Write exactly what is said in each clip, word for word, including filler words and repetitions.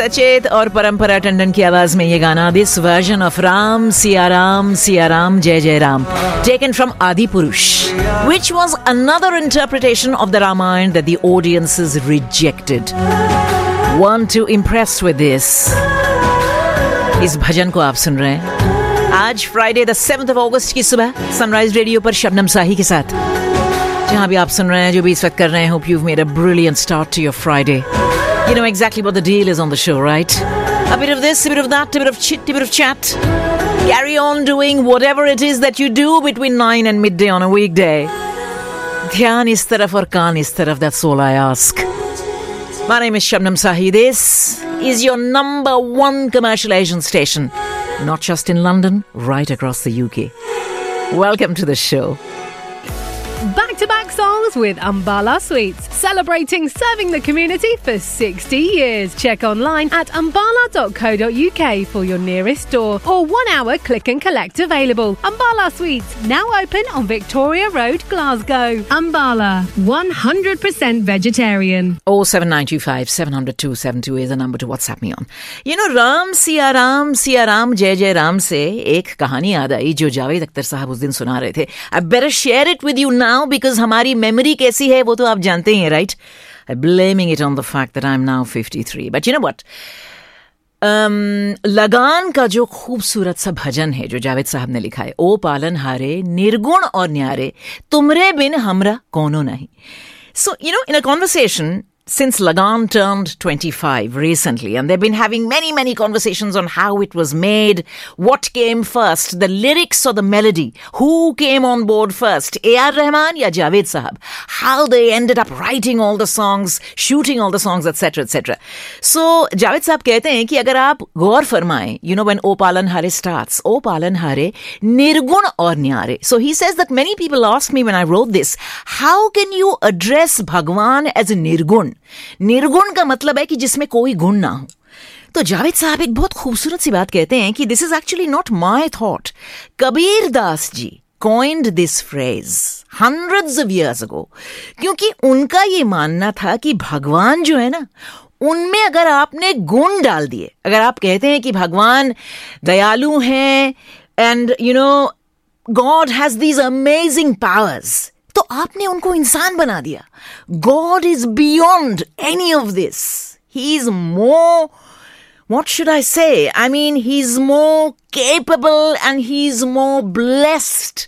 सचेत और परंपरा टंडन की आवाज में ये गाना, this version of Ram Siya Ram Siya Ram जय जय Ram, taken from Adi Purush, which was another interpretation of the Ramayana that the audiences rejected. Want to impress with this? इस भजन को आप सुन रहे हैं आज फ्राइडे द सेवंथ ऑफ अगस्त की सुबह सनराइज रेडियो पर शबनम साही के साथ। जहां भी आप सुन रहे हैं, जो भी इस वक्त कर रहे हैं, hope you've made a brilliant start to your Friday. You know exactly what the deal is on the show, right? A bit of this, a bit of that, a bit of chit, a bit of chat. Carry on doing whatever it is that you do between nine and midday on a weekday. Dhyan is taraf aur kaan is taraf, that's all I ask. My name is Shabnam Sahi. This is your number one commercial Asian station. Not just in London, right across the U K. Welcome to the show. Back-to-back songs with Ambala Sweets, celebrating serving the community for sixty years. Check online at ambala dot co dot uk for your nearest store, or one-hour click and collect available. Ambala Sweets, now open on Victoria Road, Glasgow. Ambala, one hundred percent vegetarian. oh seven nine two five seven zero zero two seven two is the number to WhatsApp me on. You know, Ram Siya Ram Siya Ram Jai Jai Ram से एक कहानी याद आई जो जावेद अख्तर साहब उस दिन सुना रहे थे. I better share it with you now because हमारी memory कैसी है वो तो आप जानते ही हैं, right? I'm blaming it on the fact that I'm now fifty-three. But you know what? Um, लगान का जो खूबसूरत सा भजन है जो जावेद साहब ने लिखा है, ओ पालन हारे निर्गुण और न्यारे तुमरे बिन हमरा कोनो नहीं. So, you know, in a conversation, since Lagan turned twenty-five recently, and they've been having many, many conversations on how it was made, what came first, the lyrics or the melody, who came on board first, A R Rahman ya Javed Sahab, how they ended up writing all the songs, shooting all the songs, et cetera, et cetera. So, Javed Sahab कहते हैं कि अगर आप गौर फरमाएं, you know, when O Palan Hare starts, O Palan Hare Nirgun aur Nyare. So, he says that many people asked me when I wrote this, how can you address Bhagwan as a Nirgun? निर्गुण का मतलब है कि जिसमें कोई गुण ना हो. तो जावेद साहब एक बहुत खूबसूरत सी बात कहते हैं कि this is actually not my thought. Kabir Das ji coined this phrase hundreds of years ago, क्योंकि उनका ये मानना था कि भगवान जो है ना, उनमें अगर आपने गुण डाल दिए, अगर आप कहते हैं कि भगवान दयालु हैं and you know God has these amazing powers, तो आपने उनको इंसान बना दिया. God is beyond any of this. He is more, what should I say? I mean, he's more capable and he's more blessed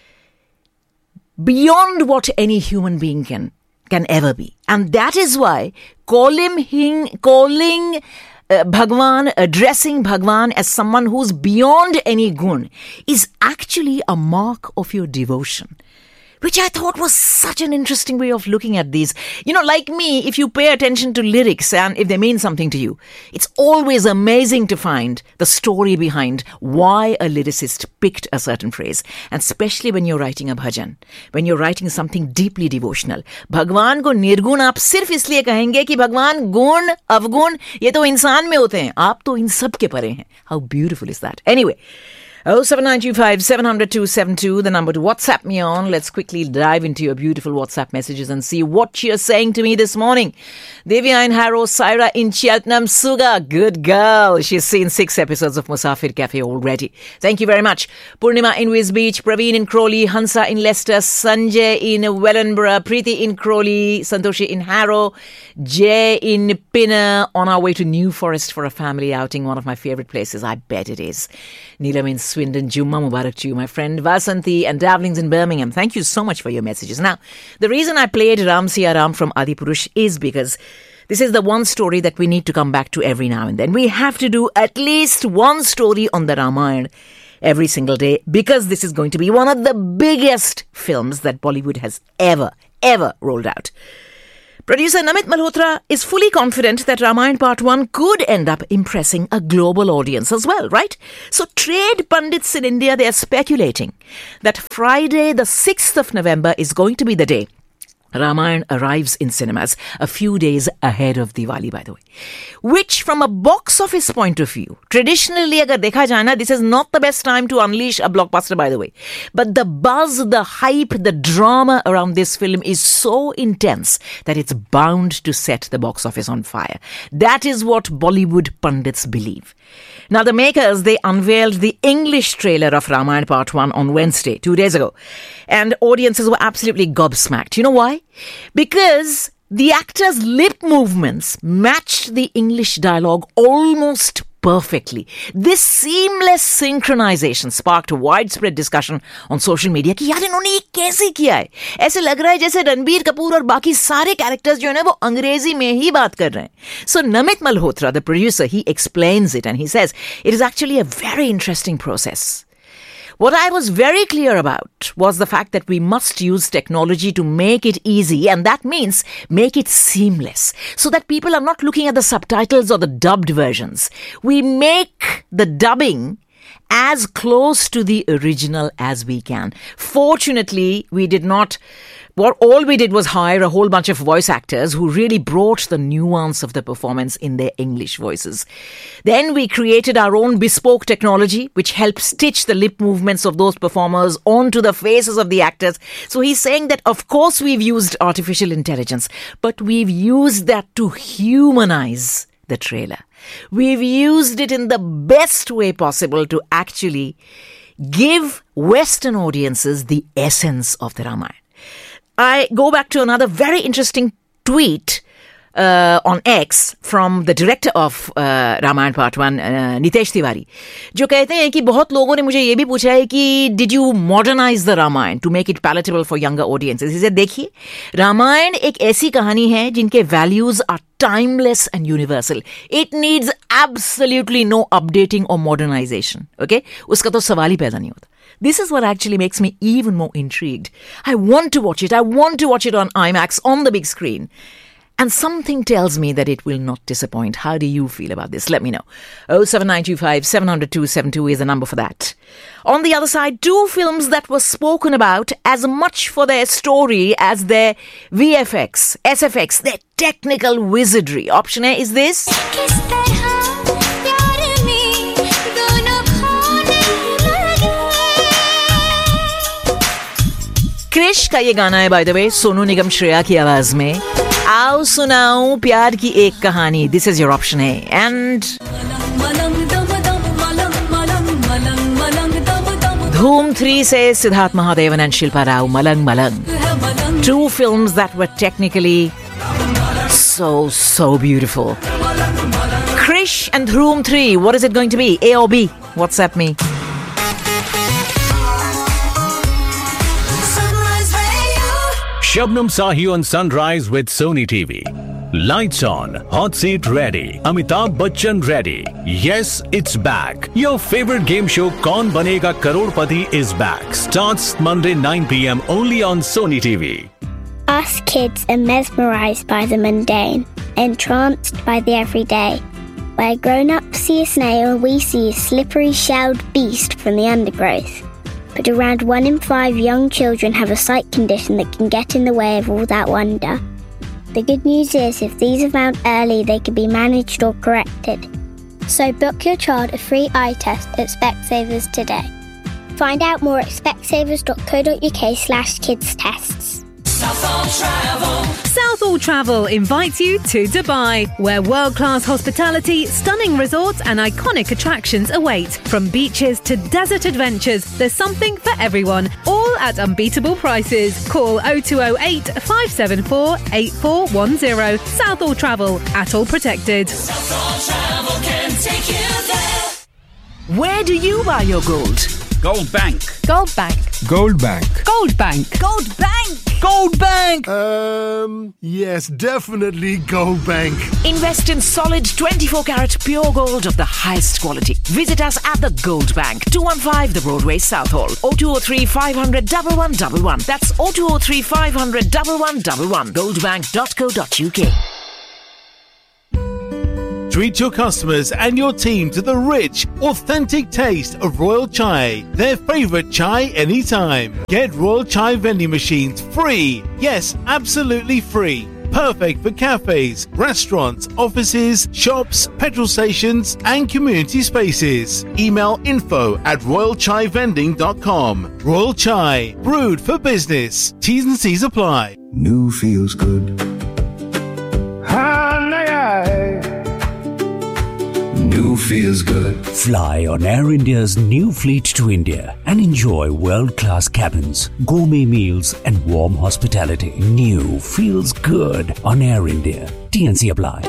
beyond what any human being can can ever be. And that is why calling him, calling uh, Bhagwan, addressing Bhagwan as someone who's beyond any gun is actually a mark of your devotion. Which I thought was such an interesting way of looking at these. You know, like me, if you pay attention to lyrics and if they mean something to you, it's always amazing to find the story behind why a lyricist picked a certain phrase. And especially when you're writing a bhajan, when you're writing something deeply devotional. Bhagwan ko nirgun aap sirf isliye kahenge ki Bhagwan gun, avgun, ye to insaan mein hote hain. Aap to in sab ke pare hain. How beautiful is that? Anyway, oh seven nine two five seven zero zero two seven two, the number to WhatsApp me on. Let's quickly dive into your beautiful WhatsApp messages and see what you're saying to me this morning. Devya in Harrow, Saira in Cheltenham, Suga, good girl. She's seen six episodes of Musafir Cafe already. Thank you very much. Purnima in Wiz Beach, Praveen in Crawley, Hansa in Leicester, Sanjay in Wellingborough, Preeti in Crawley, Santoshi in Harrow, Jay in Pinner, on our way to New Forest for a family outing, one of my favorite places. I bet it is. Neelam in Swindon, Jumma Mubarak to you, my friend. Vasanthi and Davlings in Birmingham. Thank you so much for your messages. Now, the reason I played Ram Siya Ram from Adi Purush is because this is the one story that we need to come back to every now and then. We have to do at least one story on the Ramayana every single day because this is going to be one of the biggest films that Bollywood has ever, ever rolled out. Producer Namit Malhotra is fully confident that Ramayana Part one could end up impressing a global audience as well, right? So trade pundits in India, they are speculating that Friday the sixth of November is going to be the day Ramayana arrives in cinemas a few days ahead of Diwali, by the way. Which, from a box office point of view, traditionally, agar dekha jaye na, this is not the best time to unleash a blockbuster, by the way. But the buzz, the hype, the drama around this film is so intense that it's bound to set the box office on fire. That is what Bollywood pundits believe. Now, the makers, they unveiled the English trailer of Ramayana Part one on Wednesday, two days ago. And audiences were absolutely gobsmacked. You know why? Because the actors' lip movements matched the English dialogue almost perfectly. This seamless synchronization sparked a widespread discussion on social media कि यार इन्होंने ये कैसे किया है? ऐसे लग रहा है जैसे रणबीर कपूर और बाकी सारे कैरेक्टर्स जो है ना वो अंग्रेजी में ही बात कर रहे हैं. So Namit Malhotra, the producer, he explains it and he says it is actually a very interesting process. What I was very clear about was the fact that we must use technology to make it easy, and that means make it seamless, so that people are not looking at the subtitles or the dubbed versions. We make the dubbing as close to the original as we can. Fortunately, we did not... What all we did was hire a whole bunch of voice actors who really brought the nuance of the performance in their English voices. Then we created our own bespoke technology, which helped stitch the lip movements of those performers onto the faces of the actors. So he's saying that, of course, we've used artificial intelligence, but we've used that to humanize the trailer. We've used it in the best way possible to actually give Western audiences the essence of the Ramayana. I go back to another very interesting tweet uh, on X from the director of uh, Ramayana Part one, uh, Nitesh Tiwari, जो कहते हैं कि बहुत लोगों ने मुझे ये भी पूछा है कि did you modernize the Ramayana to make it palatable for younger audiences? He said, देखिए, रामायण एक ऐसी कहानी है जिनके values are timeless and universal. It needs absolutely no updating or modernization. Okay? उसका तो सवाल ही पैदा नहीं होता. This is what actually makes me even more intrigued. I want to watch it. I want to watch it on IMAX on the big screen. And something tells me that it will not disappoint. How do you feel about this? Let me know. oh seven nine two five, seven zero zero two seven two is the number for that. On the other side, two films that were spoken about as much for their story as their V F X, S F X, their technical wizardry. Option A is this. Krrish का ये गाना है, by the way, Sonu Nigam Shreya की आवाज में. आओ सुनाऊं प्यार की एक कहानी. This is your option A. And धूम थ्री से Siddharth Mahadevan and Shilpa Rao, Malang Malang. Two films that were technically so, so beautiful. Krish and Dhroom three, what is it going to be? A or B? WhatsApp me. Shabnam Sahi on Sunrise with Sony T V. Lights on, hot seat ready, Amitabh Bachchan ready. Yes, it's back. Your favorite game show Kaun Banega Crorepati is back. Starts Monday nine p.m. only on Sony T V. Us kids are mesmerised by the mundane, entranced by the everyday. Where grown-ups see a snail, we see a slippery shelled beast from the undergrowth. But around one in five young children have a sight condition that can get in the way of all that wonder. The good news is, if these are found early, they can be managed or corrected. So book your child a free eye test at Specsavers today. Find out more at specsavers.co.uk slash kids tests. Southall Travel. Southall Travel invites you to Dubai, where world-class hospitality, stunning resorts and iconic attractions await. From beaches to desert adventures, there's something for everyone, all at unbeatable prices. Call oh two oh eight, five seven four, eight four one oh. Southall Travel, Atoll Protected. Southall Travel can take you there. Where do you buy your gold? Gold Bank. Gold Bank. Gold Bank. Gold Bank. Gold Bank. Gold Bank. Um, yes, definitely Gold Bank. Invest in solid twenty-four karat pure gold of the highest quality. Visit us at the Gold Bank, two one five The Broadway, Southall. oh two oh three, five hundred, one one one one. That's oh two oh three, five hundred, one one one one. goldbank dot co dot uk. Treat your customers and your team to the rich, authentic taste of Royal Chai, their favorite chai anytime. Get Royal Chai vending machines free. Yes, absolutely free. Perfect for cafes, restaurants, offices, shops, petrol stations, and community spaces. Email info at royal chai vending dot com. Royal Chai, brewed for business. T's and C's apply. New feels good. New feels good. Fly on Air India's new fleet to India and enjoy world-class cabins, gourmet meals and warm hospitality. New feels good on Air India. T N C apply.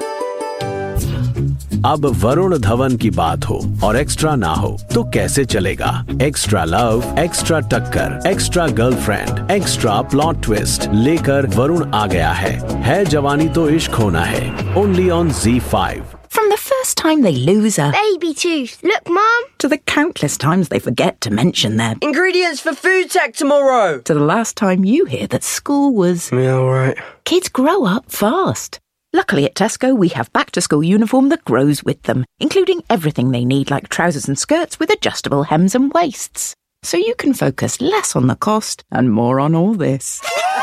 अब वरुण धवन की बात हो और extra ना हो तो कैसे चलेगा? एक्स्ट्रा लव, एक्स्ट्रा टक्कर, extra girlfriend, extra plot twist लेकर वरुण आ गया है। है जवानी तो इश्क होना है। Only on Zee five. From the first time they lose a baby tooth, look, Mum, to the countless times they forget to mention their ingredients for food tech tomorrow, to the last time you hear that school was yeah, all right. Kids grow up fast. Luckily at Tesco, we have back-to-school uniform that grows with them, including everything they need like trousers and skirts with adjustable hems and waists. So you can focus less on the cost and more on all this.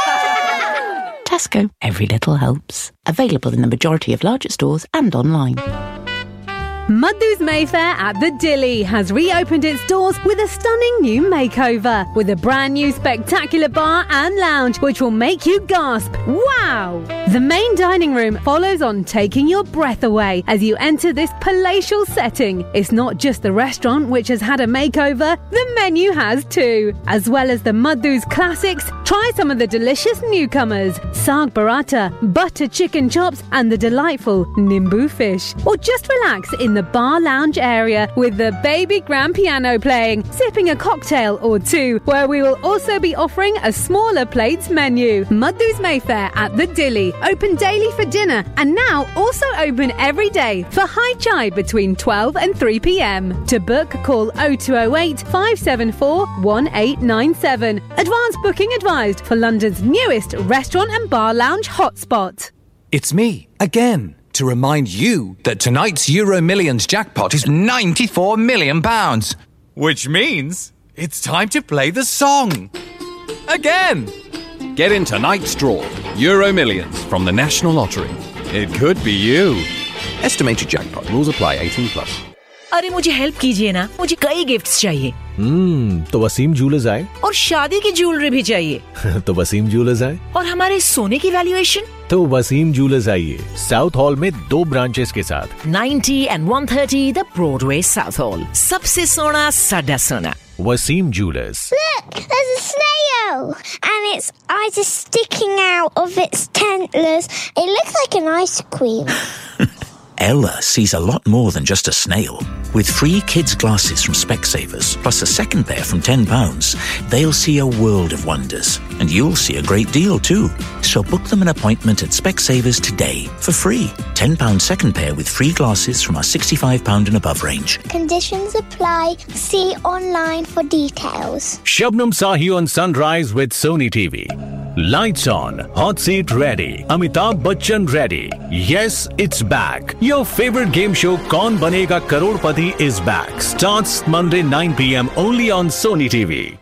Tesco, every little helps. Available in the majority of larger stores and online. Madhu's Mayfair at the Dilly has reopened its doors with a stunning new makeover, with a brand new spectacular bar and lounge which will make you gasp, wow! The main dining room follows on, taking your breath away as you enter this palatial setting. It's not just the restaurant which has had a makeover, the menu has too. As well as the Madhu's classics, try some of the delicious newcomers, Saag Paratha, butter chicken chops and the delightful Nimbu fish. Or just relax in the bar lounge area with the baby grand piano playing, sipping a cocktail or two, where we will also be offering a smaller plates menu. Madhu's Mayfair at the Dilly, open daily for dinner and now also open every day for high chai between twelve and three p.m. To book, call oh two oh eight, five seven four, one eight nine seven. Advance booking advised for London's newest restaurant and bar lounge hotspot. It's me, again, to remind you that tonight's Euro Millions jackpot is ninety-four million pounds. Which means it's time to play the song. Again! Get in tonight's draw, Euro Millions from the National Lottery. It could be you. Estimated jackpot. Rules apply. eighteen plus. अरे मुझे help कीजिए ना, मुझे कई gifts चाहिए। हम्म तो Wasim jewellers आए और शादी की ज्वेलरी भी चाहिए। तो वसीम ज्वेलर्स आए और हमारे सोने की वैल्यूएशन तो वसीम ज्वेलर्स आइए साउथ हॉल में दो ब्रांचेस के साथ ninety and one thirty the Broadway south hall, सबसे सोना साडा सोना। Wasim jewellers. Look, there's a snail and its eyes are sticking out of its antlers. It looks like an ice cream. Ella sees a lot more than just a snail. With free kids' glasses from Specsavers, plus a second pair from ten pounds, they'll see a world of wonders. And you'll see a great deal too. So book them an appointment at Specsavers today for free. ten pounds second pair with free glasses from our sixty-five pounds and above range. Conditions apply. See online for details. Shabnam Sahi on Sunrise with Sony T V. Lights on, hot seat ready, Amitabh Bachchan ready. Yes, it's back. Your favorite game show Kaun Banega Crorepati is back. Starts Monday nine p.m. only on Sony T V.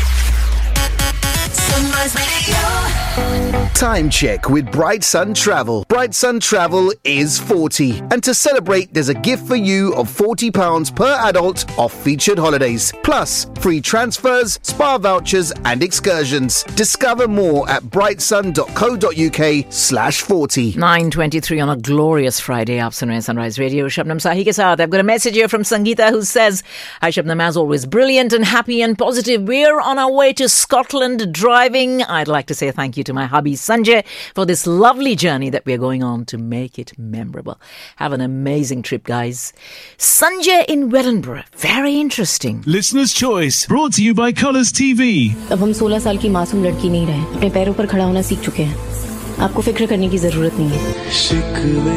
Time check with Bright Sun Travel. Bright Sun Travel is forty. And to celebrate, there's a gift for you of forty pounds per adult off featured holidays. Plus, free transfers, spa vouchers and excursions. Discover more at brightsun.co.uk slash 40. nine twenty-three on a glorious Friday. Aap sun rahe hain Sunrise Radio. Shabnam Sahi ke saath. I've got a message here from Sangeeta who says, Hi Shabnam, as always, brilliant and happy and positive. We're on our way to Scotland driving. I'd like to say thank you to my hubby Sanjay for this lovely journey that we're going on to make it memorable. Have an amazing trip, guys. Sanjay in Wellingborough. Very interesting. Listener's Choice, brought to you by Colours T V. अब हम सोलह साल की मासूम लड़की नहीं रहे, अपने पैरों पर खड़ा होना सीख चुके हैं. आपको फिक्र करने की जरूरत नहीं है. शिकवे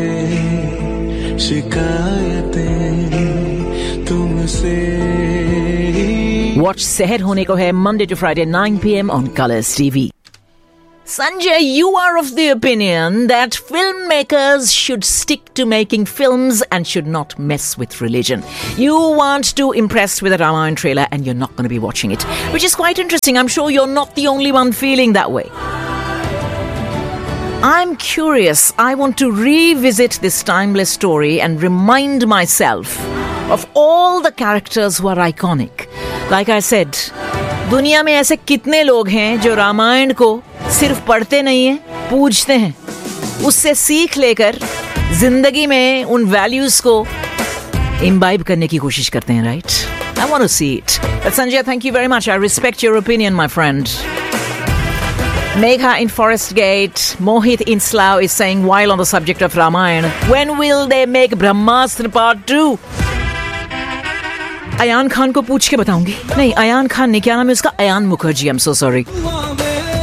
शिकायतें तुमसे. Watch Seher Hone Ko Hai Monday to Friday nine p.m. on Colours T V. Sanjay, you are of the opinion that filmmakers should stick to making films and should not mess with religion. You weren't too impressed with the Ramayana trailer and you're not going to be watching it, which is quite interesting. I'm sure you're not the only one feeling that way. I'm curious. I want to revisit this timeless story and remind myself of all the characters who are iconic. Like I said, दुनिया में ऐसे कितने लोग हैं जो रामायण को सिर्फ पढ़ते नहीं हैं, पूजते हैं, उससे सीख लेकर जिंदगी में उन वैल्यूज को इम्बाइब करने की कोशिश करते हैं, right? I want to see it. But Sanjay, thank you very much. I respect your opinion, my friend. Megha in Forest Gate, Mohit in Slough is saying, while on the subject of Ramayana, when will they make Brahmastra Part two? Ayan Khan को पूछ के बताऊंगी. नहीं, अयान खान नहीं, क्या नाम है उसका? Ayan Mukherjee. I'm so sorry.